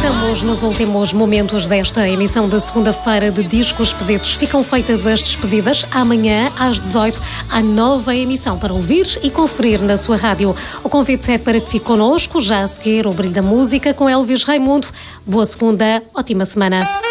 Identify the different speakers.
Speaker 1: Estamos nos últimos momentos desta emissão da segunda-feira de Discos Pedidos. Ficam feitas as despedidas. Amanhã, às 18, há nova emissão para ouvir e conferir na sua rádio. O convite é para que fique connosco, já a seguir o Brilho da Música com Elvis Raimundo. Boa segunda, ótima semana.